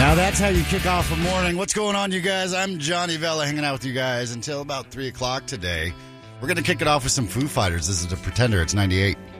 Now that's how you kick off a morning. What's going on, you guys? I'm Johnny Vella, hanging out with you guys until about 3 o'clock today. We're going to kick it off with some Foo Fighters. This is The Pretender. It's 98.